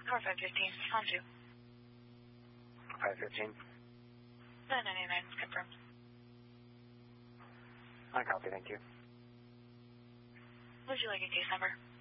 Car 515, on to. 515. 999, confirmed. I copy, thank you. Would you like a case number?